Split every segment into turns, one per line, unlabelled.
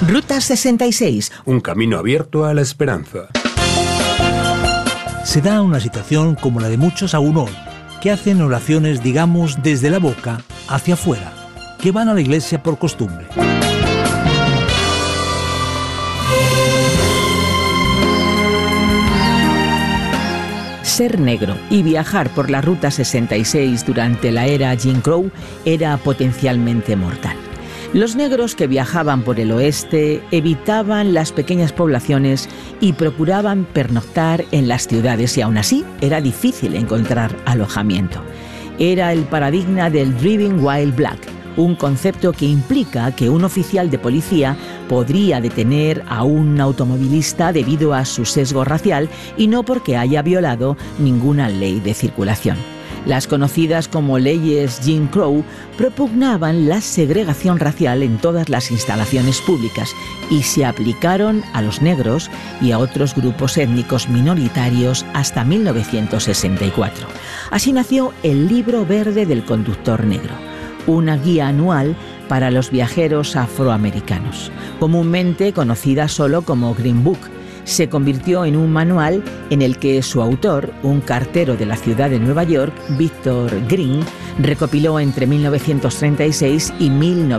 Ruta 66.
Un camino abierto a la esperanza.
Se da una situación como la de muchos aún hoy, que hacen oraciones, digamos, desde la boca hacia afuera, que van a la iglesia por costumbre.
Ser negro y viajar por la Ruta 66 durante la era Jim Crow era potencialmente mortal. Los negros que viajaban por el oeste evitaban las pequeñas poblaciones y procuraban pernoctar en las ciudades, y aún así era difícil encontrar alojamiento. Era el paradigma del Driving While Black, un concepto que implica que un oficial de policía podría detener a un automovilista debido a su sesgo racial y no porque haya violado ninguna ley de circulación. Las conocidas como leyes Jim Crow propugnaban la segregación racial en todas las instalaciones públicas y se aplicaron a los negros y a otros grupos étnicos minoritarios hasta 1964. Así nació el Libro Verde del Conductor Negro, una guía anual para los viajeros afroamericanos, comúnmente conocida solo como Green Book. Se convirtió en un manual en el que su autor, un cartero de la ciudad de Nueva York, Victor Green, recopiló entre 1936 y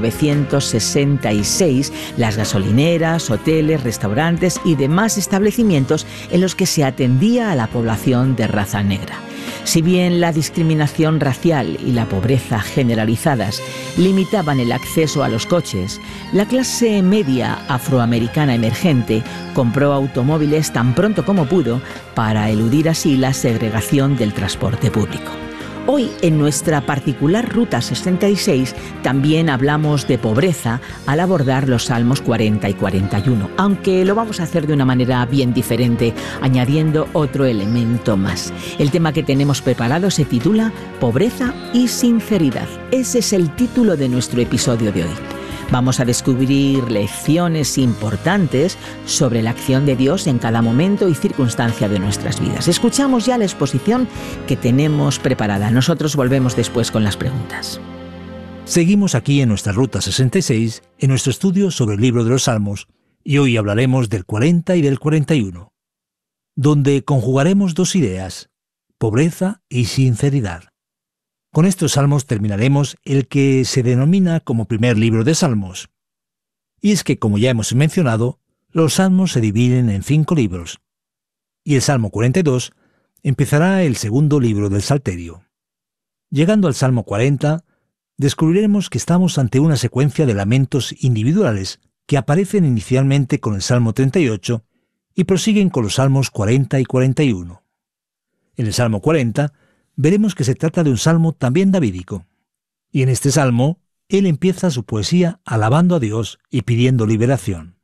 1966 las gasolineras, hoteles, restaurantes y demás establecimientos en los que se atendía a la población de raza negra. Si bien la discriminación racial y la pobreza generalizadas limitaban el acceso a los coches, la clase media afroamericana emergente compró automóviles tan pronto como pudo para eludir así la segregación del transporte público. Hoy, en nuestra particular Ruta 66, también hablamos de pobreza al abordar los Salmos 40 y 41, aunque lo vamos a hacer de una manera bien diferente, añadiendo otro elemento más. El tema que tenemos preparado se titula Pobreza y Sinceridad. Ese es el título de nuestro episodio de hoy. Vamos a descubrir lecciones importantes sobre la acción de Dios en cada momento y circunstancia de nuestras vidas. Escuchamos ya la exposición que tenemos preparada. Nosotros volvemos después con las preguntas.
Seguimos aquí en nuestra Ruta 66, en nuestro estudio sobre el libro de los Salmos, y hoy hablaremos del 40 y del 41, donde conjugaremos dos ideas, pobreza y sinceridad. Con estos salmos terminaremos el que se denomina como primer libro de Salmos. Y es que, como ya hemos mencionado, los salmos se dividen en 5 libros. Y el Salmo 42 empezará el segundo libro del Salterio. Llegando al Salmo 40, descubriremos que estamos ante una secuencia de lamentos individuales que aparecen inicialmente con el Salmo 38 y prosiguen con los Salmos 40 y 41. En el Salmo 40, veremos que se trata de un salmo también davídico. Y en este salmo, él empieza su poesía alabando a Dios y pidiendo liberación.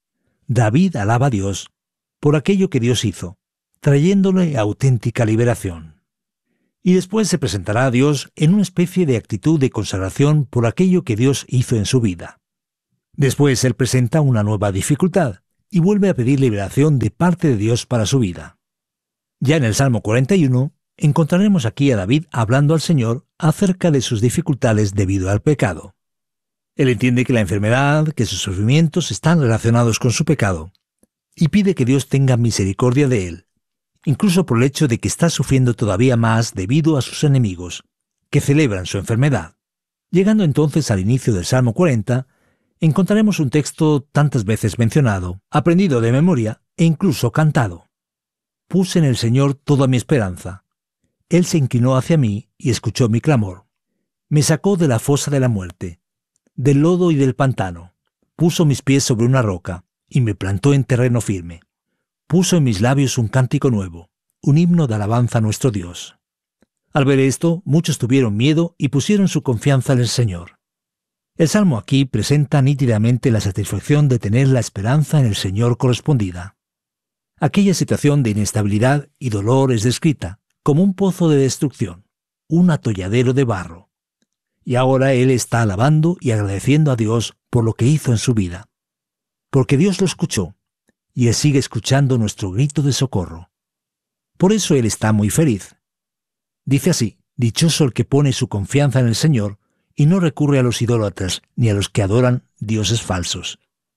David alaba a Dios por aquello que Dios hizo, trayéndole auténtica liberación. Y después se presentará a Dios en una especie de actitud de consagración por aquello que Dios hizo en su vida. Después él presenta una nueva dificultad y vuelve a pedir liberación de parte de Dios para su vida. Ya en el Salmo 41, encontraremos aquí a David hablando al Señor acerca de sus dificultades debido al pecado. Él entiende que la enfermedad, que sus sufrimientos están relacionados con su pecado, y pide que Dios tenga misericordia de él, incluso por el hecho de que está sufriendo todavía más debido a sus enemigos, que celebran su enfermedad. Llegando entonces al inicio del Salmo 40, encontraremos un texto tantas veces mencionado, aprendido de memoria e incluso cantado. Puse en el Señor toda mi esperanza. Él se inclinó hacia mí y escuchó mi clamor. Me sacó de la fosa de la muerte, del lodo y del pantano. Puso mis pies sobre una roca y me plantó en terreno firme. Puso en mis labios un cántico nuevo, un himno de alabanza a nuestro Dios. Al ver esto, muchos tuvieron miedo y pusieron su confianza en el Señor. El Salmo aquí presenta nítidamente la satisfacción de tener la esperanza en el Señor correspondida. Aquella situación de inestabilidad y dolor es descrita como un pozo de destrucción, un atolladero de barro. Y ahora él está alabando y agradeciendo a Dios por lo que hizo en su vida. Porque Dios lo escuchó, y él sigue escuchando nuestro grito de socorro. Por eso él está muy feliz. Dice así: dichoso el que pone su confianza en el Señor y no recurre a los idólatras ni a los que adoran dioses falsos.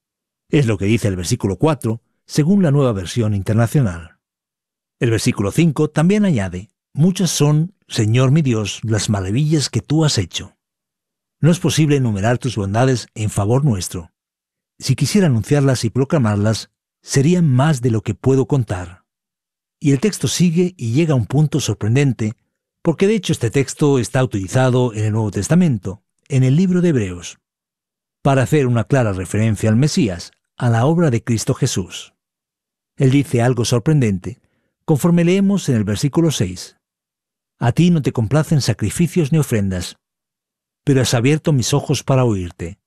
Es lo que dice el versículo 4, según la Nueva Versión Internacional. El versículo 5 también añade: muchas son, Señor mi Dios, las maravillas que tú has hecho. No es posible enumerar tus bondades en favor nuestro. Si quisiera anunciarlas y proclamarlas, serían más de lo que puedo contar. Y el texto sigue y llega a un punto sorprendente, porque de hecho este texto está utilizado en el Nuevo Testamento, en el libro de Hebreos, para hacer una clara referencia al Mesías, a la obra de Cristo Jesús. Él dice algo sorprendente, conforme leemos en el versículo 6. A ti no te complacen sacrificios ni ofrendas, pero has abierto mis ojos para oírte.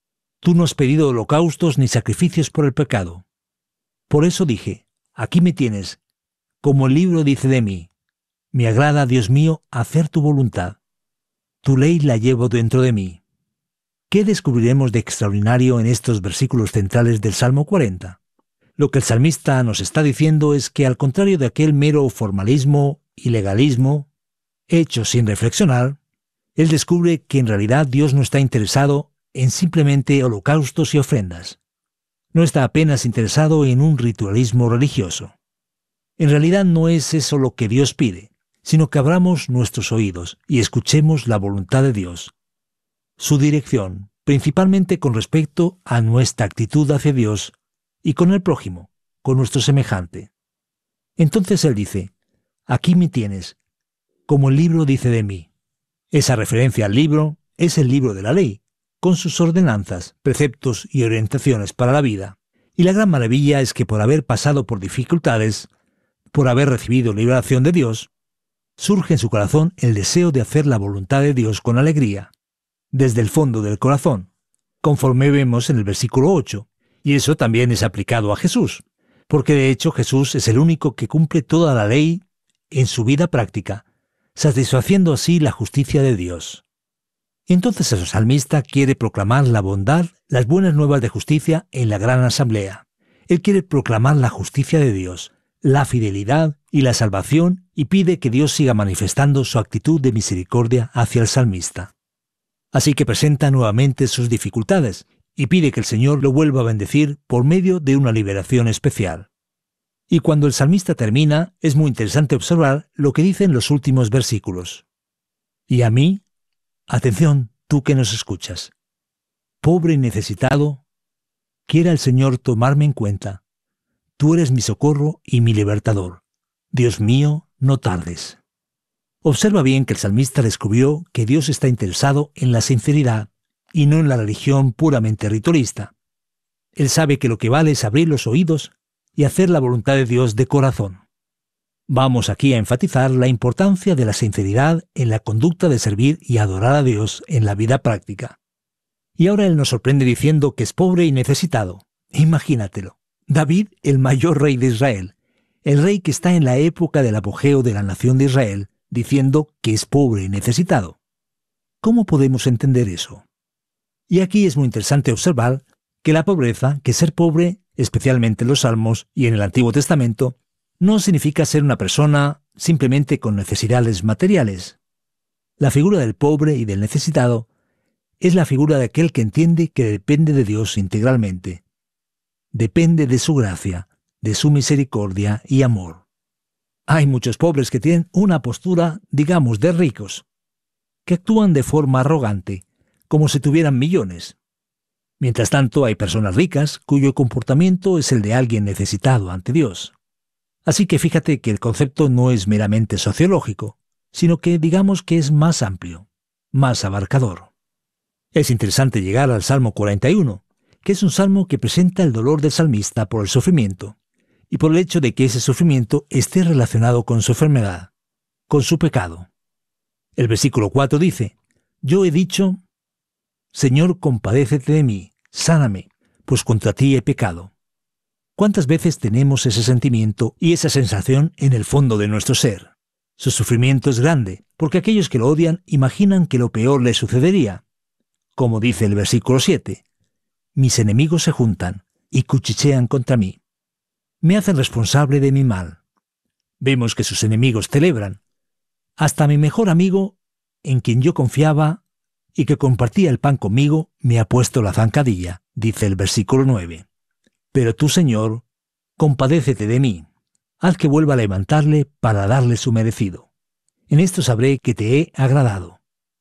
Tú no has pedido holocaustos ni sacrificios por el pecado. Por eso dije, aquí me tienes, como el libro dice de mí. Me agrada, Dios mío, hacer tu voluntad. Tu ley la llevo dentro de mí. ¿Qué descubriremos de extraordinario en estos versículos centrales del Salmo 40? Lo que el salmista nos está diciendo es que, al contrario de aquel mero formalismo y legalismo, hecho sin reflexionar, él descubre que en realidad Dios no está interesado en simplemente holocaustos y ofrendas. No está apenas interesado en un ritualismo religioso. En realidad no es eso lo que Dios pide, sino que abramos nuestros oídos y escuchemos la voluntad de Dios, su dirección, principalmente con respecto a nuestra actitud hacia Dios y con el prójimo, con nuestro semejante. Entonces él dice, aquí me tienes, como el libro dice de mí. Esa referencia al libro es el libro de la ley, con sus ordenanzas, preceptos y orientaciones para la vida. Y la gran maravilla es que por haber pasado por dificultades, por haber recibido liberación de Dios, surge en su corazón el deseo de hacer la voluntad de Dios con alegría, desde el fondo del corazón, conforme vemos en el versículo 8, y eso también es aplicado a Jesús, porque de hecho Jesús es el único que cumple toda la ley en su vida práctica, satisfaciendo así la justicia de Dios. Entonces el salmista quiere proclamar la bondad, las buenas nuevas de justicia en la gran asamblea. Él quiere proclamar la justicia de Dios, la fidelidad y la salvación, y pide que Dios siga manifestando su actitud de misericordia hacia el salmista. Así que presenta nuevamente sus dificultades y pide que el Señor lo vuelva a bendecir por medio de una liberación especial. Y cuando el salmista termina, es muy interesante observar lo que dicen los últimos versículos. Y a mí, atención, tú que nos escuchas, pobre y necesitado, quiera el Señor tomarme en cuenta. Tú eres mi socorro y mi libertador. Dios mío, no tardes. Observa bien que el salmista descubrió que Dios está interesado en la sinceridad y no en la religión puramente ritualista. Él sabe que lo que vale es abrir los oídos y hacer la voluntad de Dios de corazón. Vamos aquí a enfatizar la importancia de la sinceridad en la conducta de servir y adorar a Dios en la vida práctica. Y ahora él nos sorprende diciendo que es pobre y necesitado. Imagínatelo. David, el mayor rey de Israel, el rey que está en la época del apogeo de la nación de Israel, diciendo que es pobre y necesitado. ¿Cómo podemos entender eso? Y aquí es muy interesante observar que la pobreza, que ser pobre, especialmente en los Salmos y en el Antiguo Testamento, no significa ser una persona simplemente con necesidades materiales. La figura del pobre y del necesitado es la figura de aquel que entiende que depende de Dios integralmente. Depende de su gracia, de su misericordia y amor. Hay muchos pobres que tienen una postura, digamos, de ricos, que actúan de forma arrogante, como si tuvieran millones. Mientras tanto, hay personas ricas cuyo comportamiento es el de alguien necesitado ante Dios. Así que fíjate que el concepto no es meramente sociológico, sino que digamos que es más amplio, más abarcador. Es interesante llegar al Salmo 41, que es un salmo que presenta el dolor del salmista por el sufrimiento, y por el hecho de que ese sufrimiento esté relacionado con su enfermedad, con su pecado. El versículo 4 dice, «Yo he dicho, Señor, compadécete de mí, sáname, pues contra ti he pecado». ¿Cuántas veces tenemos ese sentimiento y esa sensación en el fondo de nuestro ser? Su sufrimiento es grande, porque aquellos que lo odian imaginan que lo peor les sucedería. Como dice el versículo 7, «Mis enemigos se juntan y cuchichean contra mí. Me hacen responsable de mi mal». Vemos que sus enemigos celebran. Hasta mi mejor amigo, en quien yo confiaba y que compartía el pan conmigo, me ha puesto la zancadilla, dice el versículo 9. Pero tú, Señor, compadécete de mí. Haz que vuelva a levantarle para darle su merecido. En esto sabré que te he agradado,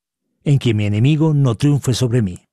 en que mi enemigo no triunfe sobre mí.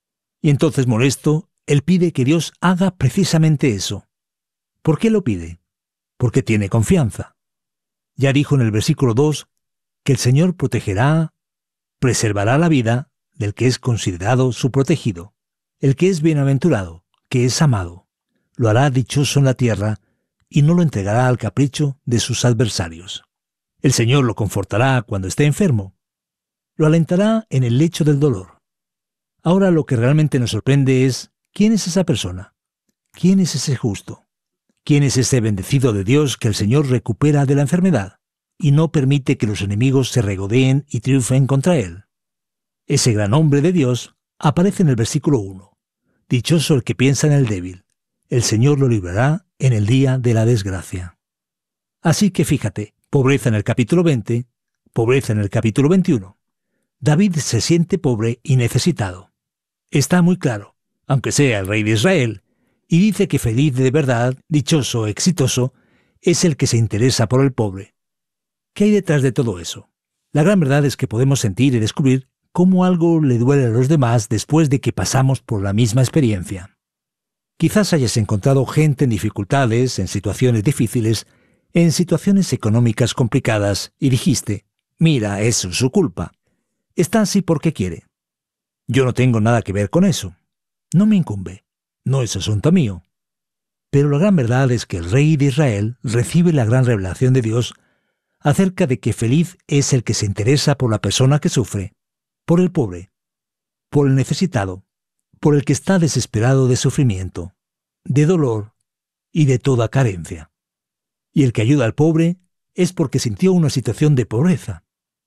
Y entonces, molesto, él pide que Dios haga precisamente eso. ¿Por qué lo pide? Porque tiene confianza. Ya dijo en el versículo 2 que el Señor protegerá, preservará la vida del que es considerado su protegido, el que es bienaventurado, que es amado. Lo hará dichoso en la tierra y no lo entregará al capricho de sus adversarios. El Señor lo confortará cuando esté enfermo. Lo alentará en el lecho del dolor. Ahora lo que realmente nos sorprende es, ¿quién es esa persona? ¿Quién es ese justo? ¿Quién es ese bendecido de Dios que el Señor recupera de la enfermedad y no permite que los enemigos se regodeen y triunfen contra él? Ese gran hombre de Dios aparece en el versículo 1. Dichoso el que piensa en el débil. El Señor lo librará en el día de la desgracia. Así que fíjate, pobreza en el capítulo 20, pobreza en el capítulo 21. David se siente pobre y necesitado. Está muy claro, aunque sea el rey de Israel, y dice que feliz de verdad, dichoso, exitoso, es el que se interesa por el pobre. ¿Qué hay detrás de todo eso? La gran verdad es que podemos sentir y descubrir cómo algo le duele a los demás después de que pasamos por la misma experiencia. Quizás hayas encontrado gente en dificultades, en situaciones difíciles, en situaciones económicas complicadas, y dijiste, mira, eso es su culpa. Está así porque quiere. Yo no tengo nada que ver con eso. No me incumbe. No es asunto mío. Pero la gran verdad es que el rey de Israel recibe la gran revelación de Dios acerca de que feliz es el que se interesa por la persona que sufre, por el pobre, por el necesitado, por el que está desesperado de sufrimiento, de dolor y de toda carencia. Y el que ayuda al pobre es porque sintió una situación de pobreza.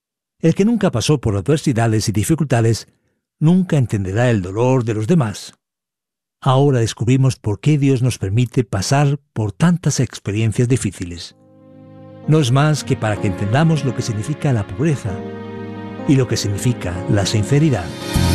El que nunca pasó por adversidades y dificultades nunca entenderá el dolor de los demás. Ahora descubrimos por qué Dios nos permite pasar por tantas experiencias difíciles. No es más que para que entendamos lo que significa la pobreza y lo que significa la sinceridad.